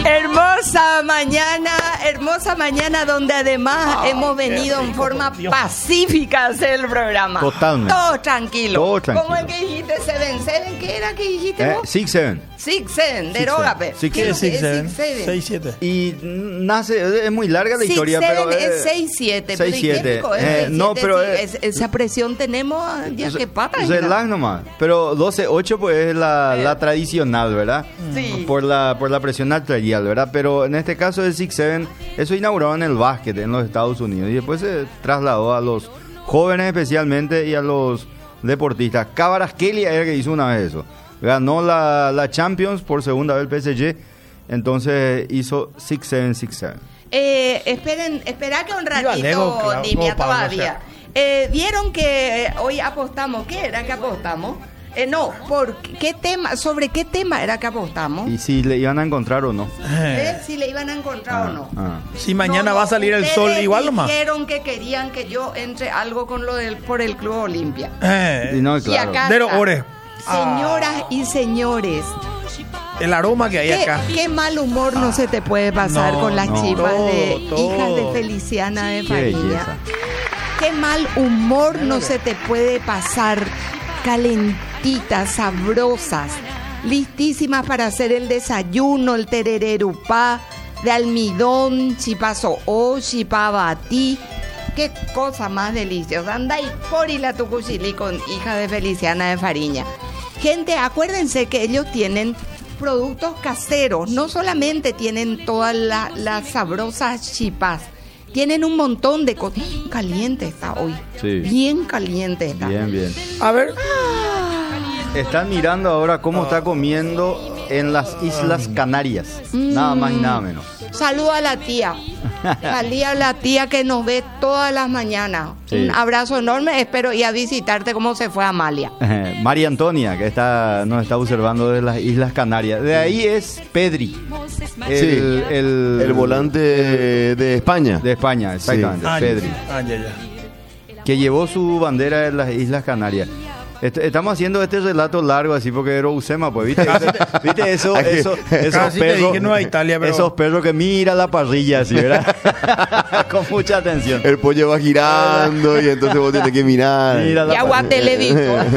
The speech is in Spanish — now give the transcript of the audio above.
Hermosa mañana donde además hemos venido en forma pacífica a hacer el programa. Totalmente. Todo tranquilo. Todo tranquilo. ¿Cómo es que dijiste? ¿7-7? ¿Qué era que dijiste vos? 6-7. 6-7, derógame. Six ¿Qué es seven. 6-7? 6-7. Y nace, es muy larga la historia, pero... 6-7 es 6-7. Pero ¿y qué pico es 6-7? No, pero... esa presión tenemos ya que pata. Relax nomás. Pero 12-8 pues es la tradicional, ¿verdad? Sí. Por la presión arterial, ¿verdad? Pero en este caso el 6-7, eso inauguró en el básquet en los Estados Unidos. Y después se trasladó a los jóvenes especialmente y a los deportistas. Kvaratskhelia era el que hizo una vez eso. Ganó la Champions por segunda vez el PSG. Entonces hizo 6-7. Espera que un ratito, Dimia, todavía. ¿Vieron que hoy apostamos? ¿Qué era que apostamos? ¿Sobre qué tema era que apostamos? Y si le iban a encontrar o no. Si le iban a encontrar o no. Si mañana va a salir el sol igual nomás. Dijeron que querían que yo entre algo con lo por el Club Olimpia. Y no, claro. Y acá está. Señoras y señores, el aroma que hay acá. Qué mal humor no se te puede pasar con las chivas de hijas de Feliciana de Fariña. Qué mal humor no se te puede pasar. Calentitas, sabrosas, listísimas para hacer el desayuno, el terererupá de almidón, chipazo o chipabati. Qué cosa más deliciosa. Anda y por y la tucuchili con hija de Feliciana de Fariña. Gente, acuérdense que ellos tienen productos caseros. No solamente tienen todas las sabrosas chipas. Tienen un montón de cosas. Caliente está hoy. Sí. Bien caliente está. Bien. A ver. Están mirando ahora cómo está comiendo en las Islas Canarias. Nada más y nada menos. Saluda a la tía. Salí a la tía que nos ve todas las mañanas. Sí. Un abrazo enorme. Espero ir a visitarte cómo se fue Amalia. María Antonia, que nos está observando de las Islas Canarias. De ahí es Pedri. El volante de España. De España, exactamente. Sí. Pedri. Que llevó su bandera de las Islas Canarias. Estamos haciendo este relato largo así porque era Usema, pues, ¿viste esos perros, Nueva Italia, pero... esos perros que mira la parrilla así, ¿verdad? Con mucha atención. El pollo va girando y entonces vos tenés que mirar. Y agua televisión.